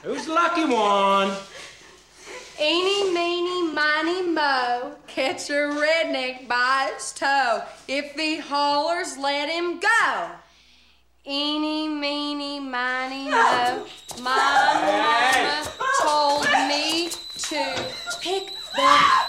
Who's the lucky one? Eeny, meeny, miny, mo, catch a redneck by his toe. If he hollers, let him go. Eeny, meeny, miny, mo, my mama told me to pick the